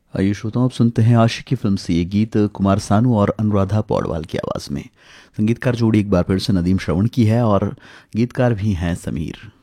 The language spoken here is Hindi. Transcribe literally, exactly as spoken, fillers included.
आइए श्रोताओं, आप सुनते हैं आशिकी फिल्म से ये गीत कुमार सानू और अनुराधा पौडवाल की आवाज़ में। संगीतकार जोड़ी एक बार फिर से नदीम श्रवण की है और गीतकार भी हैं समीर।